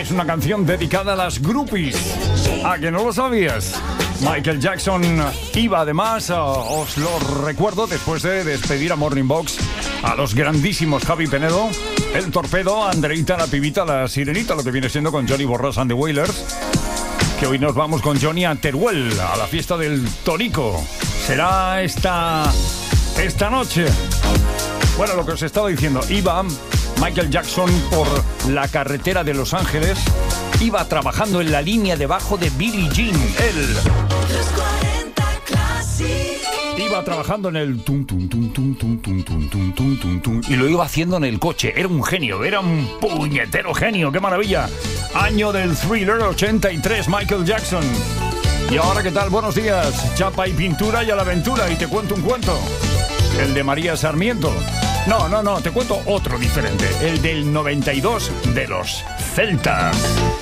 es una canción dedicada a las groupies. ¿A que no lo sabías? Michael Jackson iba además, os lo recuerdo, después de despedir a Morning Box, a los grandísimos Javi Penedo, El Torpedo, Andreita, la Pibita, la Sirenita, lo que viene siendo con Johnny Borras and the Wailers, que hoy nos vamos con Johnny a Teruel, a la fiesta del Torico. Será esta noche. Bueno, lo que os estaba diciendo, iba Michael Jackson por la carretera de Los Ángeles, iba trabajando en la línea debajo de Billie Jean. Él iba trabajando en el tum tum tum tum tum tum tum tum tum tum tum y lo iba haciendo en el coche. Era un genio, era un puñetero genio. ¡Qué maravilla! Año del Thriller, 83, Michael Jackson. Y ahora, ¿qué tal? Buenos días. Chapa y pintura y a la aventura. Y te cuento un cuento. El de María Sarmiento. No, te cuento otro diferente. El del 92 de los Celtas.